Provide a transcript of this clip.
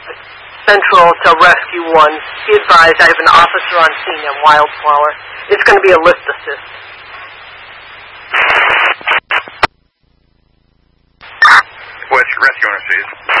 Central to Rescue 1. Be advised, I have an officer on scene in Wildflower. It's going to be a lift assist. What's your rescue on, please?